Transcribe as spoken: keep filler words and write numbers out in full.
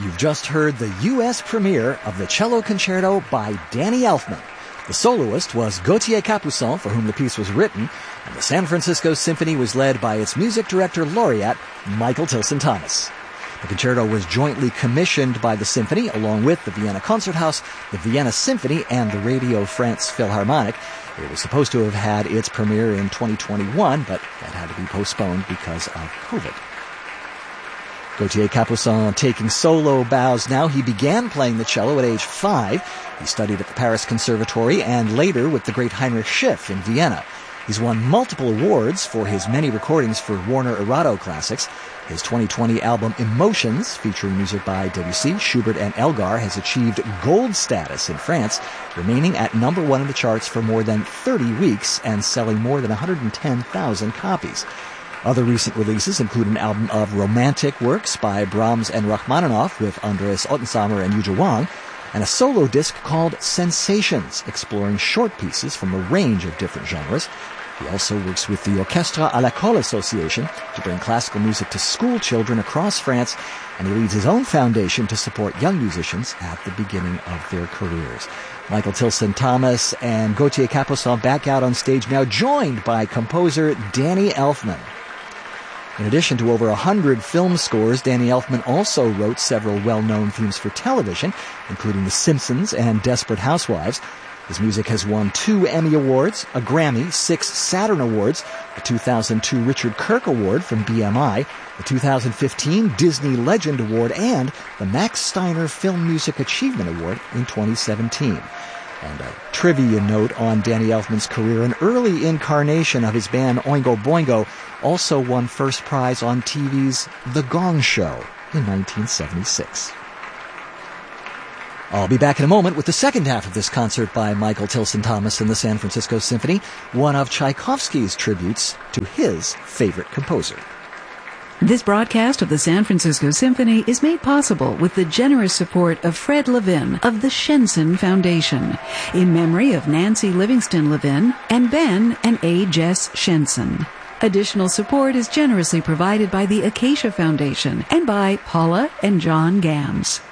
You've just heard the U S premiere of the Cello Concerto by Danny Elfman. The soloist was Gauthier Capuçon, for whom the piece was written, and the San Francisco Symphony was led by its music director laureate, Michael Tilson Thomas. The concerto was jointly commissioned by the Symphony, along with the Vienna Concerthouse, the Vienna Symphony, and the Radio France Philharmonic. It was supposed to have had its premiere in twenty twenty-one, but that had to be postponed because of COVID. Gauthier Capuçon taking solo bows now. He began playing the cello at age five. He studied at the Paris Conservatory and later with the great Heinrich Schiff in Vienna. He's won multiple awards for his many recordings for Warner Erato Classics. His twenty twenty album Emotions, featuring music by Debussy, Schubert, and Elgar, has achieved gold status in France, remaining at number one in the charts for more than thirty weeks and selling more than one hundred ten thousand copies. Other recent releases include an album of romantic works by Brahms and Rachmaninoff with Andreas Ottensamer and Yuja Wang, and a solo disc called Sensations, exploring short pieces from a range of different genres. He also works with the Orchestre à l'École Association to bring classical music to school children across France, and he leads his own foundation to support young musicians at the beginning of their careers. Michael Tilson Thomas and Gauthier Capuçon back out on stage now, joined by composer Danny Elfman. In addition to over a hundred film scores, Danny Elfman also wrote several well-known themes for television, including The Simpsons and Desperate Housewives. His music has won two Emmy Awards, a Grammy, six Saturn Awards, the two thousand two Richard Kirk Award from B M I, the two thousand fifteen Disney Legend Award, and the Max Steiner Film Music Achievement Award in twenty seventeen. And a trivia note on Danny Elfman's career, an early incarnation of his band Oingo Boingo also won first prize on T V's The Gong Show in nineteen seventy-six. I'll be back in a moment with the second half of this concert by Michael Tilson Thomas and the San Francisco Symphony, one of Tchaikovsky's tributes to his favorite composer. This broadcast of the San Francisco Symphony is made possible with the generous support of Fred Levin of the Shenson Foundation, in memory of Nancy Livingston Levin and Ben and A. Jess Shenson. Additional support is generously provided by the Acacia Foundation and by Paula and John Gams.